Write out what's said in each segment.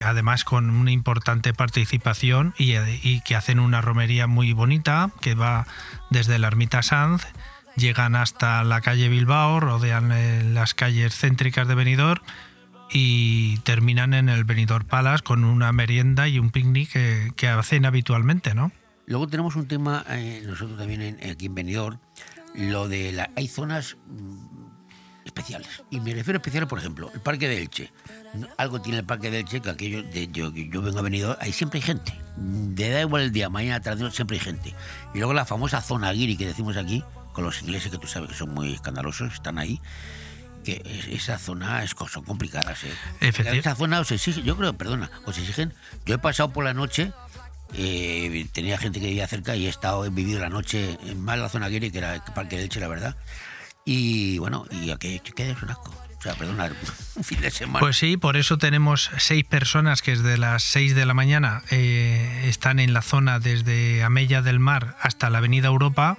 además con una importante participación y que hacen una romería muy bonita que va desde la Ermita Sanz, llegan hasta la calle Bilbao, rodean las calles céntricas de Benidorm y terminan en el Benidorm Palace con una merienda y un picnic que hacen habitualmente, ¿no? Luego tenemos un tema, nosotros también aquí en Benidorm, hay zonas especiales. Y me refiero a especiales, por ejemplo, el Parque de Elche. Algo tiene el Parque de Elche que aquello, yo vengo a Benidorm, ahí siempre hay gente. Da igual el día, mañana, tarde, siempre hay gente. Y luego la famosa zona guiri que decimos aquí, con los ingleses que tú sabes que son muy escandalosos, están ahí, que esa zona son complicadas. Esa zona os exige, os exigen. Yo he pasado por la noche, tenía gente que vivía cerca y he vivido la noche en más la zona guiri que era el Parque de Elche, la verdad. Y bueno, y aquí es un asco. O sea, un fin de semana. Pues sí, por eso tenemos 6 personas que desde las 6 de la mañana están en la zona desde Amella del Mar hasta la Avenida Europa,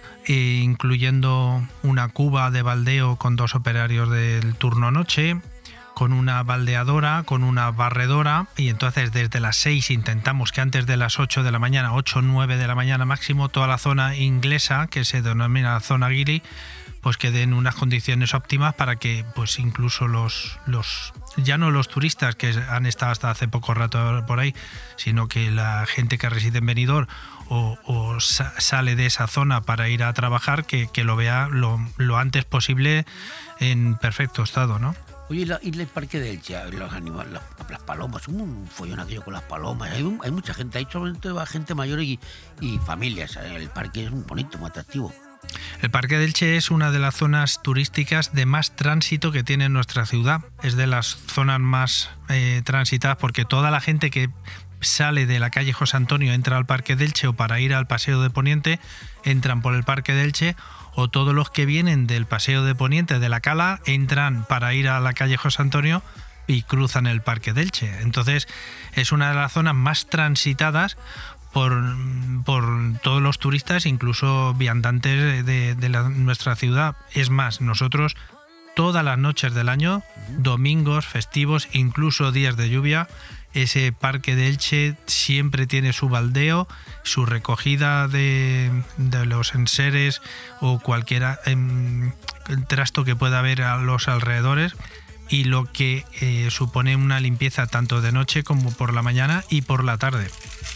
incluyendo una cuba de baldeo con 2 operarios del turno noche, con una baldeadora, con una barredora, y entonces desde las 6 intentamos que antes de las 8 de la mañana, 8 o 9 de la mañana máximo, toda la zona inglesa, que se denomina zona guiri, pues que den unas condiciones óptimas para que pues incluso los ya no los turistas que han estado hasta hace poco rato por ahí, sino que la gente que reside en Benidorm o sale de esa zona para ir a trabajar, que lo vea lo antes posible en perfecto estado, ¿no? Oye, y el Parque de Elche, los animales, las palomas, un follón aquello con las palomas, hay mucha gente, ahí solamente va gente mayor y familias, el parque es muy bonito, muy atractivo. El Parque de Elche es una de las zonas turísticas de más tránsito que tiene nuestra ciudad. Es de las zonas más transitadas porque toda la gente que sale de la calle José Antonio entra al Parque de Elche, o para ir al Paseo de Poniente entran por el Parque de Elche, o todos los que vienen del Paseo de Poniente de la Cala entran para ir a la calle José Antonio y cruzan el Parque de Elche. Entonces es una de las zonas más transitadas por todos los turistas, incluso viandantes de nuestra ciudad. Es más, nosotros todas las noches del año, domingos, festivos, incluso días de lluvia, ese Parque de Elche siempre tiene su baldeo, su recogida de los enseres o cualquier trasto que pueda haber a los alrededores, y lo que supone una limpieza tanto de noche como por la mañana y por la tarde.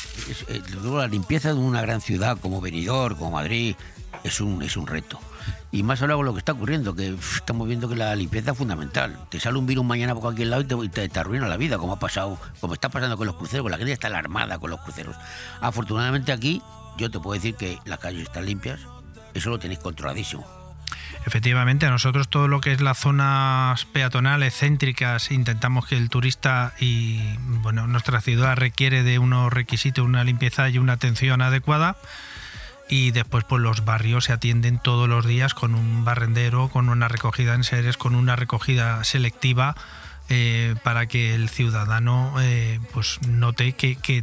La limpieza de una gran ciudad como Benidorm, como Madrid, es un reto. Y más ahora con lo que está ocurriendo, que estamos viendo que la limpieza es fundamental. Te sale un virus mañana por cualquier lado y te arruina la vida, como está pasando con los cruceros, con la gente está alarmada con los cruceros. Afortunadamente aquí, yo te puedo decir que las calles están limpias, eso lo tenéis controladísimo. Efectivamente, a nosotros todo lo que es las zonas peatonales, céntricas, intentamos que el turista y nuestra ciudad requiere de unos requisitos, una limpieza y una atención adecuada. Y después pues los barrios se atienden todos los días con un barrendero, con una recogida en seres, con una recogida selectiva, para que el ciudadano pues note que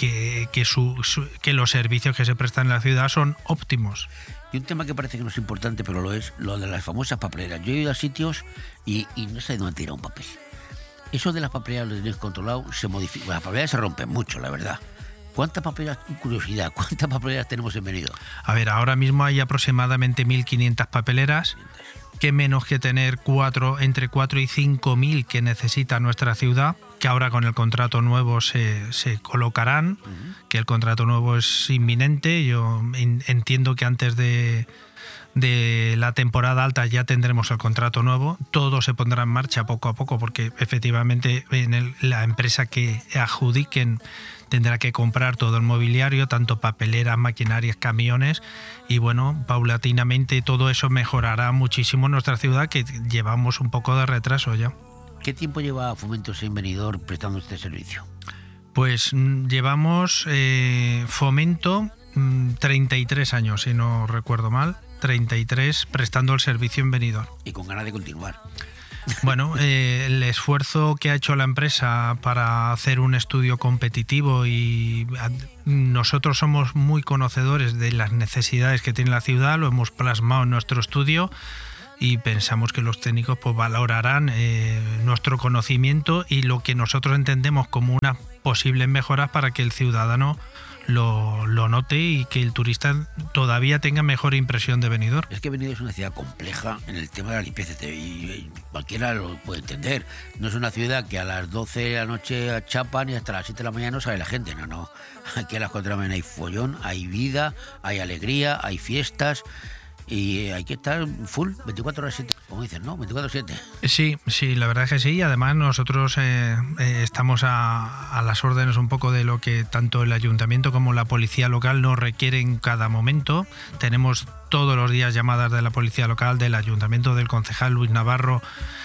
los servicios que se prestan en la ciudad son óptimos. Y un tema que parece que no es importante, pero lo es, lo de las famosas papeleras. Yo he ido a sitios y no sé dónde tirar un papel. Eso de las papeleras lo tenéis controlado, se modifica. Las papeleras se rompen mucho, la verdad. ¿Cuántas papeleras, curiosidad, cuántas papeleras tenemos en Benidorm? A ver, ahora mismo hay aproximadamente 1.500 papeleras. Qué menos que tener entre 4 y 5.000 que necesita nuestra ciudad, que ahora con el contrato nuevo se colocarán, que el contrato nuevo es inminente. Yo entiendo que antes de la temporada alta ya tendremos el contrato nuevo. Todo se pondrá en marcha poco a poco, porque efectivamente la empresa que adjudiquen tendrá que comprar todo el mobiliario, tanto papeleras, maquinarias, camiones, y paulatinamente todo eso mejorará muchísimo nuestra ciudad, que llevamos un poco de retraso ya. ¿Qué tiempo lleva Fomentos en Benidorm prestando este servicio? Pues llevamos Fomento 33 años, si no recuerdo mal, 33 prestando el servicio en Benidorm. Y con ganas de continuar. Bueno, el esfuerzo que ha hecho la empresa para hacer un estudio competitivo, y nosotros somos muy conocedores de las necesidades que tiene la ciudad, lo hemos plasmado en nuestro estudio, y pensamos que los técnicos pues valorarán nuestro conocimiento y lo que nosotros entendemos como unas posibles mejoras para que el ciudadano lo note y que el turista todavía tenga mejor impresión de Benidorm. Es que Benidorm es una ciudad compleja en el tema de la limpieza y cualquiera lo puede entender. No es una ciudad que a las 12 de la noche chapan y hasta las 7 de la mañana no sale la gente. No. Aquí a las 4 de la mañana hay follón, hay vida, hay alegría, hay fiestas. Y hay que estar full, 24/7, como dicen, ¿no? 24/7. Sí, la verdad es que sí. Y además nosotros estamos a las órdenes un poco de lo que tanto el ayuntamiento como la policía local nos requieren en cada momento. Tenemos todos los días llamadas de la policía local, del ayuntamiento, del concejal Luis Navarro,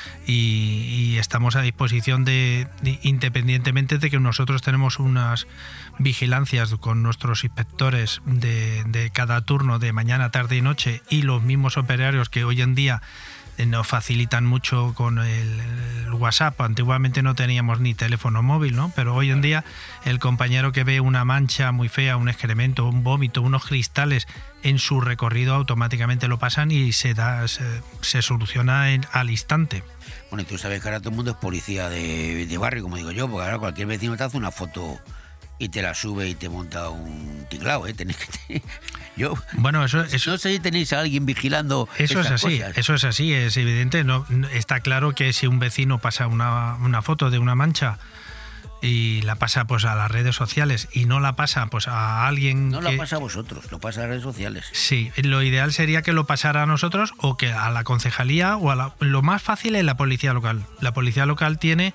y estamos a disposición independientemente de que nosotros tenemos unas vigilancias con nuestros inspectores de cada turno de mañana, tarde y noche, y los mismos operarios que hoy en día nos facilitan mucho con el WhatsApp. Antiguamente no teníamos ni teléfono móvil, ¿no? Pero hoy en día el compañero que ve una mancha muy fea, un excremento, un vómito, unos cristales en su recorrido, automáticamente lo pasan y se soluciona al instante. Bueno, y tú sabes que ahora todo el mundo es policía de barrio, como digo yo, porque ahora cualquier vecino te hace una foto y te la sube y te monta un tinglao, ¿eh? Bueno, eso no sé si tenéis a alguien vigilando. Eso es así, cosas. Eso es así, es evidente. No, está claro que si un vecino pasa una foto de una mancha y la pasa pues a las redes sociales y no la pasa pues a alguien no la pasa a vosotros, lo pasa a las redes sociales. Sí, lo ideal sería que lo pasara a nosotros o que a la concejalía o lo más fácil es la policía local. La policía local tiene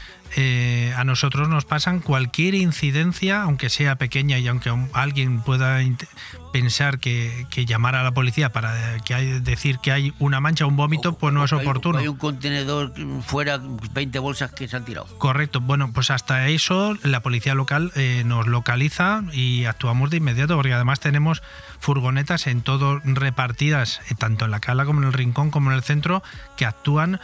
a nosotros nos pasan cualquier incidencia, aunque sea pequeña y aunque alguien pueda pensar que llamar a la policía para decir que hay una mancha o un vómito, pues no es oportuno. Hay un contenedor fuera, 20 bolsas que se han tirado. Correcto, bueno, pues hasta eso la policía local nos localiza y actuamos de inmediato, porque además tenemos furgonetas en todo repartidas, tanto en la cala como en el rincón como en el centro, que actúan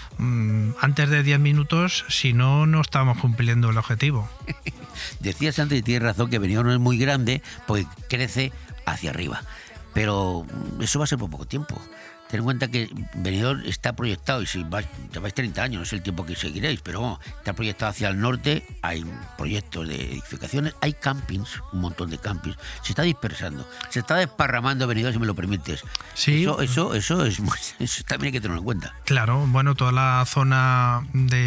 antes de 10 minutos, si no estamos cumpliendo el objetivo. Decías antes, y tienes razón, que Benidorm no es muy grande, porque crece hacia arriba. Pero eso va a ser por poco tiempo. Ten en cuenta que Benidorm está proyectado, y si lleváis 30 años, no es el tiempo que seguiréis, pero bueno, está proyectado hacia el norte, hay proyectos de edificaciones, hay campings, un montón de campings, se está dispersando, se está desparramando Benidorm, si me lo permites. Sí. Eso también hay que tenerlo en cuenta. Claro, bueno, toda la zona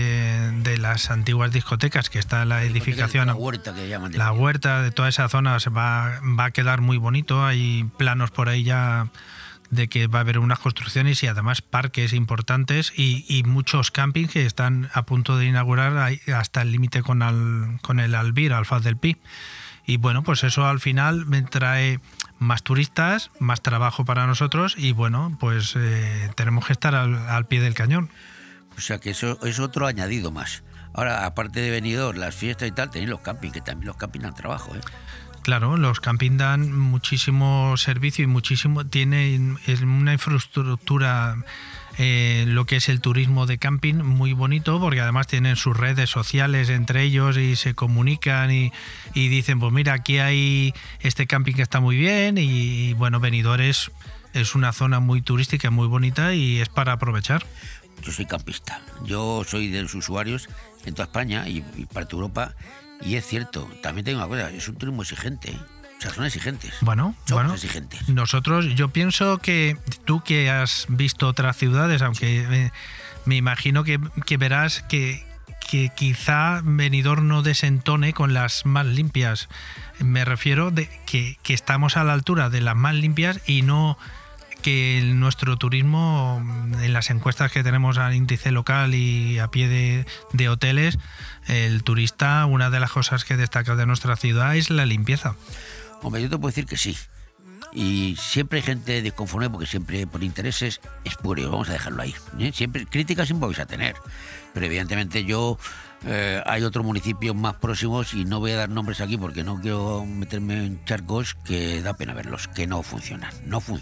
de las antiguas discotecas, que está en la edificación, la huerta que llaman. La huerta de toda esa zona se va a quedar muy bonito, hay planos por ahí ya de que va a haber unas construcciones y además parques importantes y muchos campings que están a punto de inaugurar hasta el límite con el Albir, Alfaz del Pi. Y bueno, pues eso al final me trae más turistas, más trabajo para nosotros y bueno, pues tenemos que estar al pie del cañón. O sea que eso es otro añadido más. Ahora, aparte de Benidorm, las fiestas y tal, tenéis los campings, que también los campings dan trabajo, ¿eh? Claro, los campings dan muchísimo servicio y tienen una infraestructura, lo que es el turismo de camping, muy bonito, porque además tienen sus redes sociales entre ellos y se comunican y dicen, pues mira, aquí hay este camping que está muy bien y bueno, Benidorm es una zona muy turística, muy bonita y es para aprovechar. Yo soy campista, yo soy de los usuarios en toda España y parte de Europa. Y es cierto, también tengo una cosa, es un turismo exigente, ¿eh? O sea, son exigentes. Bueno, exigentes. Nosotros, yo pienso que tú que has visto otras ciudades, aunque me imagino que verás que quizá Benidorm no desentone con las más limpias. Me refiero de que estamos a la altura de las más limpias y no que nuestro turismo, en las encuestas que tenemos al índice local y a pie de hoteles, el turista, una de las cosas que destaca de nuestra ciudad es la limpieza. Hombre, yo te puedo decir que sí. Y siempre hay gente desconforme porque siempre por intereses es puro, vamos a dejarlo ahí. Siempre críticas siempre vais a tener. Pero evidentemente hay otros municipios más próximos y no voy a dar nombres aquí porque no quiero meterme en charcos que da pena verlos, que no funcionan.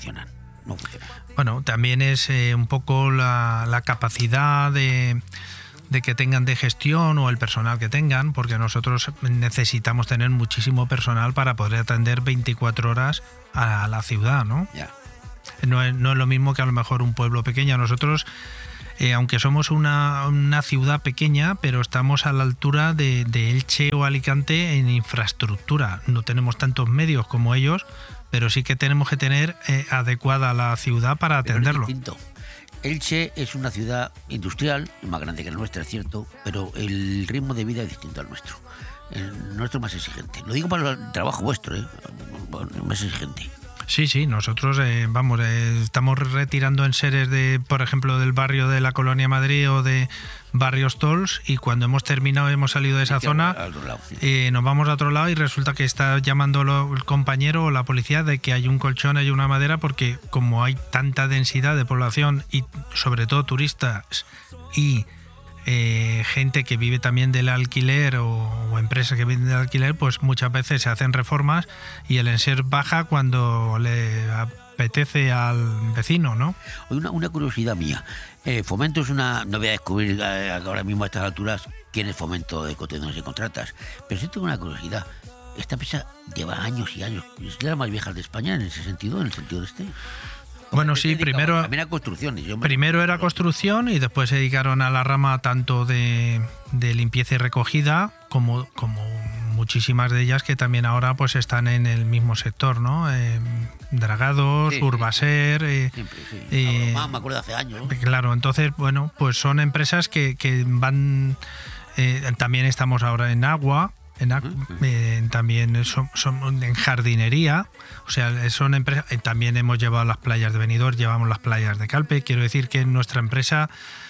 Bueno, también es un poco la capacidad de que tengan de gestión o el personal que tengan, porque nosotros necesitamos tener muchísimo personal para poder atender 24 horas a la ciudad, ¿no? Ya. No es lo mismo que a lo mejor un pueblo pequeño. Nosotros, aunque somos una ciudad pequeña, pero estamos a la altura de Elche o Alicante en infraestructura. No tenemos tantos medios como ellos, pero sí que tenemos que tener adecuada la ciudad para atenderlo. Elche es una ciudad industrial, más grande que la nuestra, es cierto, pero el ritmo de vida es distinto al nuestro. El nuestro es más exigente. Lo digo para el trabajo vuestro, más exigente. Sí, nosotros estamos retirando enseres por ejemplo, del barrio de la Colonia Madrid o de barrios Tols, y cuando hemos terminado, hemos salido de esa zona, nos vamos a otro lado y resulta que está llamando el compañero o la policía de que hay un colchón, hay una madera, porque como hay tanta densidad de población y sobre todo turistas y gente que vive también del alquiler o empresas que viven del alquiler, pues muchas veces se hacen reformas y el enser baja cuando le apetece al vecino, ¿no? Una curiosidad mía. Fomento es una... No voy a descubrir ahora mismo a estas alturas quién es Fomento de Contenedores y Contratas, pero sí tengo una curiosidad. Esta empresa lleva años y años. Es la más vieja de España en ese sentido, en el sentido de este. Bueno, sí, primero era construcción y después se dedicaron a la rama tanto de limpieza y recogida como muchísimas de ellas que también ahora pues están en el mismo sector, ¿no? Dragados, sí, Urbaser... Sí. Me acuerdo hace años, ¿no? Claro, entonces, bueno, pues son empresas que van... también estamos ahora en agua... también son en jardinería, o sea, son empresas. También hemos llevado las playas de Benidorm, llevamos las playas de Calpe. Quiero decir que nuestra empresa,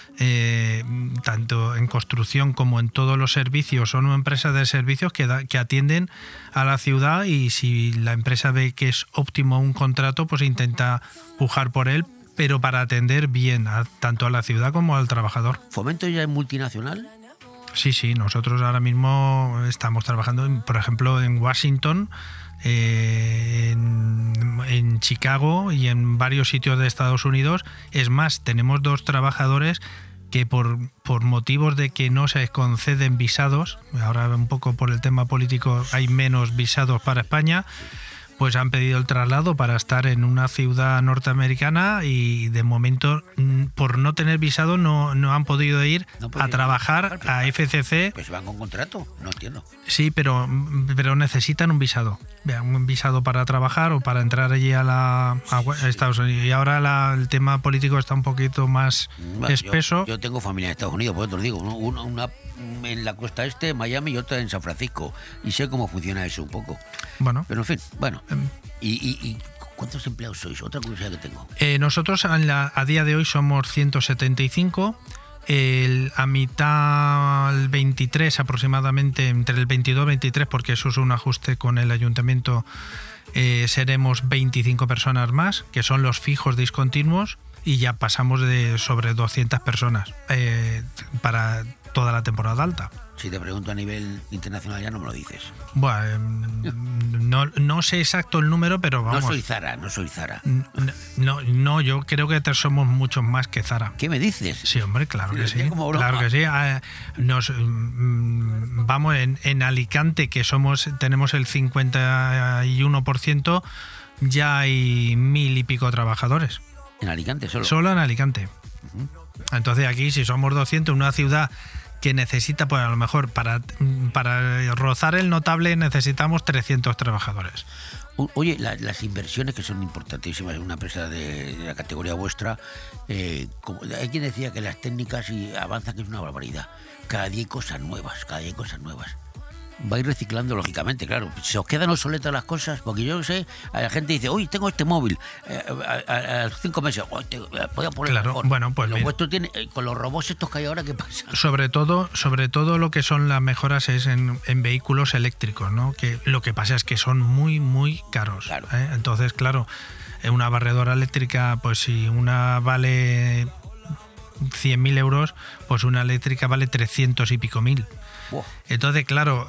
tanto en construcción como en todos los servicios, son empresas de servicios que atienden a la ciudad, y si la empresa ve que es óptimo un contrato, pues intenta pujar por él, pero para atender bien tanto a la ciudad como al trabajador. ¿Fomento ya es multinacional? Sí, nosotros ahora mismo estamos trabajando, por ejemplo, en Washington, en Chicago y en varios sitios de Estados Unidos. Es más, tenemos 2 trabajadores que por motivos de que no se conceden visados, ahora un poco por el tema político hay menos visados para España, pues han pedido el traslado para estar en una ciudad norteamericana, y de momento, por no tener visado, no han podido ir a trabajar a FCC. Pues van con contrato, no entiendo. Sí, pero necesitan un visado. Un visado para trabajar o para entrar allí a Estados Unidos. Y ahora el tema político está un poquito más espeso. Yo tengo familia en Estados Unidos, por eso os digo, una en la costa este, Miami, y otra en San Francisco. Y sé cómo funciona eso un poco. Bueno. Pero en fin, bueno. ¿Y cuántos empleados sois? Otra curiosidad que tengo. Nosotros a día de hoy somos 175. A mitad, el 23 aproximadamente, entre el 22 y 23, porque eso es un ajuste con el ayuntamiento, seremos 25 personas más, que son los fijos discontinuos, y ya pasamos de sobre 200 personas para toda la temporada alta. Si te pregunto a nivel internacional ya no me lo dices. Bueno, no sé exacto el número, pero vamos. No soy Zara. No, yo creo que somos muchos más que Zara. ¿Qué me dices? Sí, hombre, claro que sí. Claro que sí. Vamos, en Alicante, que tenemos el 51%, ya hay 1000 y pico trabajadores. ¿En Alicante solo? Solo en Alicante. Uh-huh. Entonces aquí, si somos 200, una ciudad que necesita, pues a lo mejor para rozar el notable necesitamos 300 trabajadores. Oye, las inversiones, que son importantísimas en una empresa de la categoría vuestra, hay quien decía que las técnicas avanzan, que es una barbaridad. Cada día hay cosas nuevas. Vais reciclando, lógicamente, claro. Se os quedan obsoletas las cosas, porque yo sé, la gente dice, oye, tengo este móvil, a los 5 meses, voy a poner mejor. Bueno, pues lo vuestro tiene, con los robots estos que hay ahora, ¿qué pasa? Sobre todo lo que son las mejoras es en vehículos eléctricos, ¿no? Que lo que pasa es que son muy, muy caros. Claro. Entonces, claro, una barredora eléctrica, pues si una vale 100.000 euros, pues una eléctrica vale 300 y pico mil. Entonces, claro,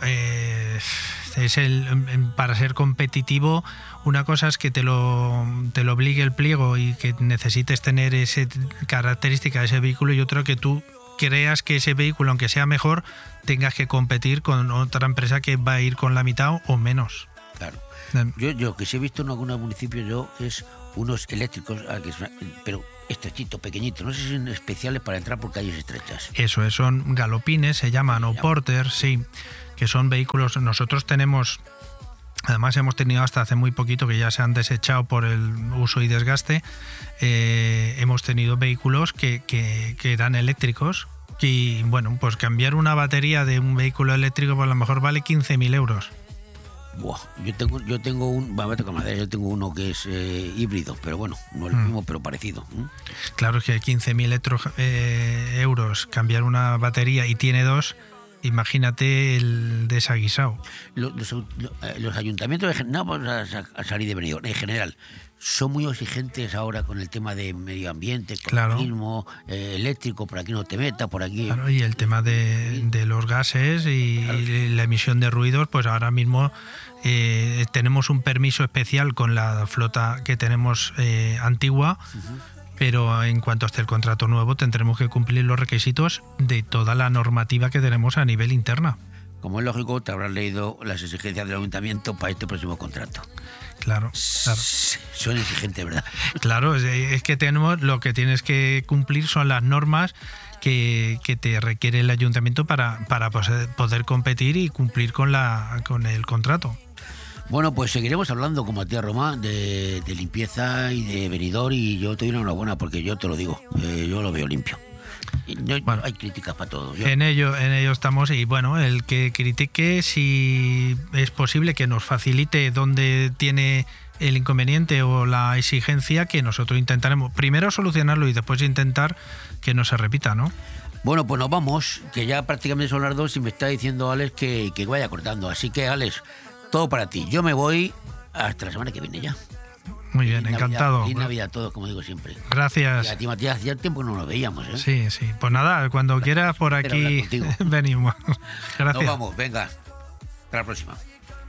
para ser competitivo, una cosa es que te lo obligue el pliego y que necesites tener esa característica de ese vehículo, y otra que tú creas que ese vehículo, aunque sea mejor, tengas que competir con otra empresa que va a ir con la mitad o menos. Claro. Yo que sí he visto en algunos municipios es unos eléctricos, pero estrechitos, pequeñitos, no sé si son especiales para entrar por calles estrechas. Eso es, son galopines, se llaman, o porters, sí, que son vehículos. Nosotros tenemos, además hemos tenido hasta hace muy poquito que ya se han desechado por el uso y desgaste, hemos tenido vehículos que eran eléctricos. Y bueno, pues cambiar una batería de un vehículo eléctrico pues a lo mejor vale 15.000 euros. Buah, yo tengo uno que es híbrido, pero bueno, no el mismo, pero parecido. Claro, es que 15.000 euros cambiar una batería y tiene dos, imagínate el desaguisado. Los ayuntamientos, no vamos a salir de Benidorm, en general, son muy exigentes ahora con el tema de medio ambiente, con el mismo eléctrico, por aquí no te metas, por aquí... Claro, y el tema de los gases y la emisión de ruidos, pues ahora mismo tenemos un permiso especial con la flota que tenemos antigua, pero en cuanto esté el contrato nuevo tendremos que cumplir los requisitos de toda la normativa que tenemos a nivel interna. Como es lógico, te habrás leído las exigencias del ayuntamiento para este próximo contrato. Claro. Son exigentes, ¿verdad? Claro, es que tenemos, lo que tienes que cumplir son las normas que te requiere el ayuntamiento para poder competir y cumplir con el contrato. Bueno, pues seguiremos hablando con Matías Román de limpieza y de Benidorm, y yo te doy una enhorabuena porque yo te lo digo, yo lo veo limpio. Bueno, hay críticas para todo. En ello estamos, y bueno, el que critique, si es posible que nos facilite dónde tiene el inconveniente o la exigencia, que nosotros intentaremos primero solucionarlo y después intentar que no se repita, ¿no? Bueno, pues nos vamos, que ya prácticamente son las 2 y me está diciendo Alex que vaya cortando. Así que, Alex, todo para ti. Yo me voy hasta la semana que viene ya. Muy bien, encantado. Feliz Navidad a todos, como digo siempre. Gracias. Y a ti, Matías, hacía tiempo que no nos veíamos, ¿eh? Sí. Pues nada, cuando quieras por aquí venimos. Gracias. Nos vamos, venga. Hasta la próxima.